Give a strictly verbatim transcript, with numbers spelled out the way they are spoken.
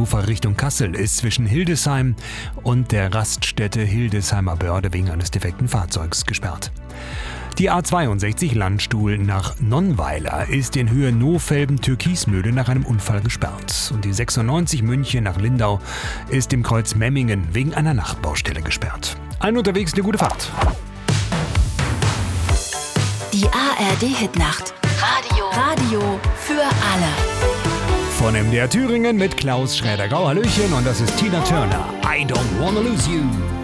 Rheinufer Richtung Kassel ist zwischen Hildesheim und der Raststätte Hildesheimer Börde wegen eines defekten Fahrzeugs gesperrt. Die A zweiundsechzig Landstuhl nach Nonnweiler ist in Höhe Nohfelben-Türkismühle nach einem Unfall gesperrt. Und die sechsundneunzig München nach Lindau ist im Kreuz Memmingen wegen einer Nachtbaustelle gesperrt. Allen unterwegs eine gute Fahrt. Die A R D-Hitnacht. Radio. Radio für alle. Von M D R Thüringen mit Klaus Schräder-Grau. Hallöchen, und das ist Tina Turner. I don't wanna lose you.